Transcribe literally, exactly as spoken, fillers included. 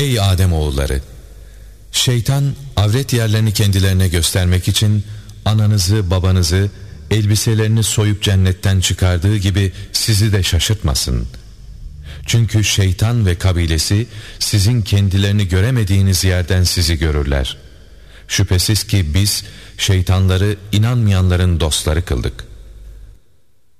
Ey Adem oğulları! Şeytan avret yerlerini kendilerine göstermek için ananızı, babanızı, elbiselerini soyup cennetten çıkardığı gibi sizi de şaşırtmasın. Çünkü şeytan ve kabilesi sizin kendilerini göremediğiniz yerden sizi görürler. Şüphesiz ki biz şeytanları inanmayanların dostları kıldık.